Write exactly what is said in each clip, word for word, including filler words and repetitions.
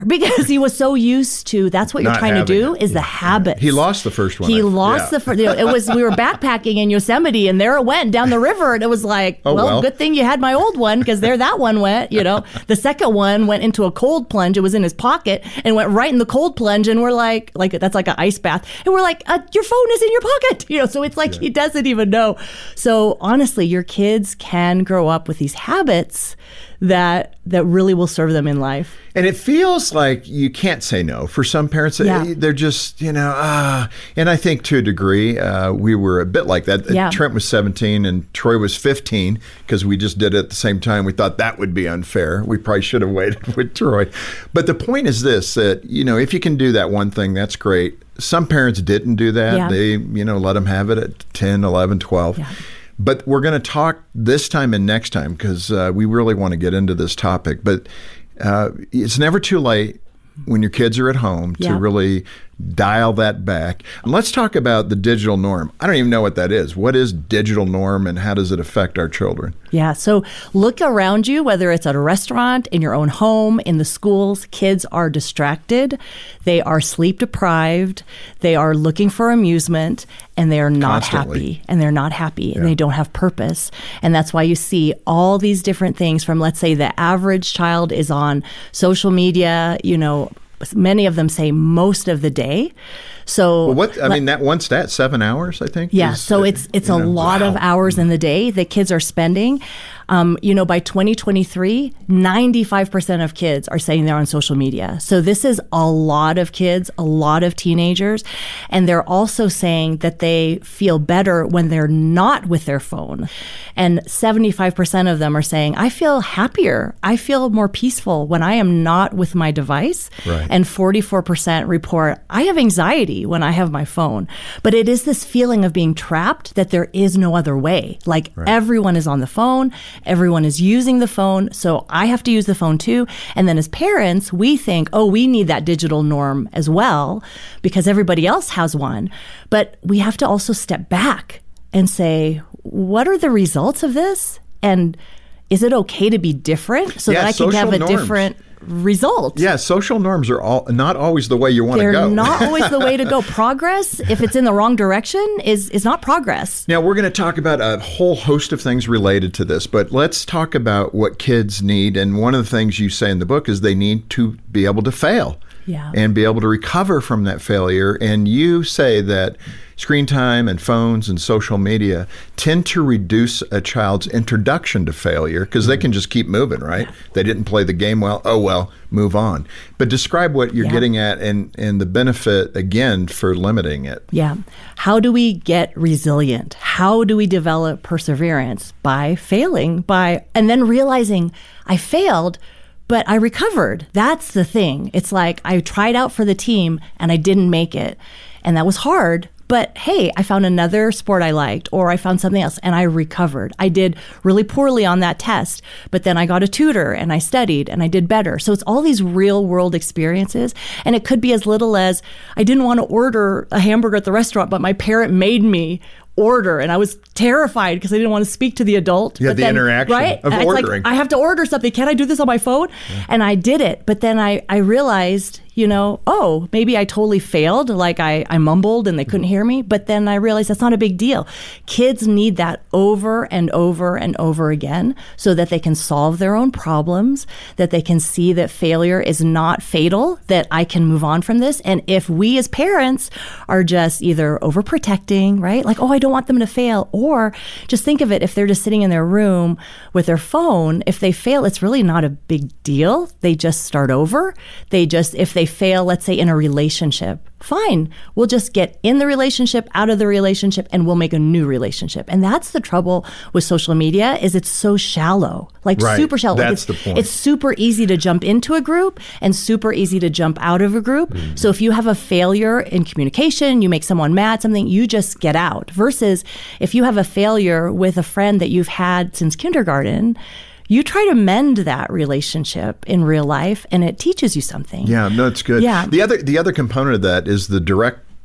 Because he was so used to, that's what you're Not trying to do, it. is the habits. He lost the first one. He I- lost yeah. the first, you know, it was, we were backpacking in Yosemite and there it went down the river. And it was like, Oh, well, well. good thing you had my old one because there that one went, you know. The second one went into a cold plunge. It was in his pocket and went right in the cold plunge. And we're like, like that's like an ice bath. And we're like, uh, your phone is in your pocket. You know, so it's like Yeah. he doesn't even know. So honestly, your kids can grow up with these habits that that really will serve them in life. And it feels like you can't say no. For some parents, Yeah. they- they're just, you know, ah. And I think to a degree, uh, we were a bit like that. Yeah. Trent was seventeen and Troy was fifteen because we just did it at the same time. We thought that would be unfair. We probably should have waited with Troy. But the point is this, that, you know, if you can do that one thing, that's great. Some parents didn't do that. Yeah. They, you know, let them have it at ten, eleven, twelve. Yeah. But we're going to talk this time and next time because uh, we really want to get into this topic. But uh, it's never too late when your kids are at home Yeah. to really dial that back. And let's talk about the digital norm. I don't even know what that is. What is digital norm and how does it affect our children? Yeah. So look around you, whether it's at a restaurant, in your own home, in the schools, kids are distracted. They are sleep deprived. They are looking for amusement and they are not Constantly. happy and they're not happy and Yeah. they don't have purpose. And that's why you see all these different things from, let's say, the average child is on social media, you know, many of them say most of the day. So Well, what I mean, that one stat, seven hours, I think. yeah, is, so uh, it's it's you a know, lot of wow. hours in the day that kids are spending. Um, you know, by twenty twenty-three, ninety-five percent of kids are saying they're on social media. So this is a lot of kids, a lot of teenagers. And they're also saying that they feel better when they're not with their phone. And seventy-five percent of them are saying, I feel happier. I feel more peaceful when I am not with my device. Right. And forty-four percent report, I have anxiety when I have my phone. But it is this feeling of being trapped that there is no other way. Like everyone is on the phone, everyone is using the phone, so I have to use the phone too. And then as parents, we think, oh, we need that digital norm as well because everybody else has one. But we have to also step back and say, what are the results of this? And is it okay to be different so Yeah, that I can social have a norms. different result? Yeah, social norms are all not always the way you want to They're go. not always the way to go. Progress, if it's in the wrong direction, is is not progress. Now, we're going to talk about a whole host of things related to this, but let's talk about what kids need. And one of the things you say in the book is they need to be able to fail Yeah. and be able to recover from that failure. And you say that screen time and phones and social media tend to reduce a child's introduction to failure because they can just keep moving, right? They didn't play the game well. Oh, well, move on. But describe what you're Yeah. getting at and, and the benefit, again, for limiting it. Yeah. How do we get resilient? How do we develop perseverance? By failing, by and then realizing I failed, but I recovered. That's the thing. It's like I tried out for the team and I didn't make it. And that was hard. But hey, I found another sport I liked, or I found something else and I recovered. I did really poorly on that test, but then I got a tutor and I studied and I did better. So it's all these real world experiences. And it could be as little as I didn't want to order a hamburger at the restaurant, but my parent made me order and I was terrified because I didn't want to speak to the adult. You had But the then, interaction right? of It's ordering. Like, I have to order something. Can I do this on my phone? Yeah. And I did it. But then I, I realized, you know, oh, maybe I totally failed. Like I, I mumbled and they couldn't hear me. But then I realized that's not a big deal. Kids need that over and over and over again so that they can solve their own problems, that they can see that failure is not fatal, that I can move on from this. And if we as parents are just either overprotecting, right? Like, oh, I don't want them to fail. Or just think of it, if they're just sitting in their room with their phone, if they fail, it's really not a big deal. They just start over. They just, if they fail, let's say in a relationship, fine. We'll just get in the relationship, out of the relationship, and we'll make a new relationship. And that's the trouble with social media is it's so shallow, like Right. super shallow. Like That's it's, the point. It's super easy to jump into a group and super easy to jump out of a group. Mm-hmm. So if you have a failure in communication, you make someone mad, something, you just get out. Versus if you have a failure with a friend that you've had since kindergarten, you try to mend that relationship in real life and it teaches you something. Yeah, no, it's good. Yeah. The other the other component of that is the direct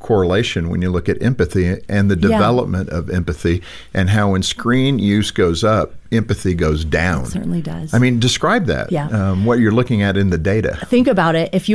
correlation when you look at empathy and the development yeah. of empathy, and how when screen use goes up, empathy goes down. It certainly does. I mean, describe that, yeah. um, what you're looking at in the data. Think about it. If you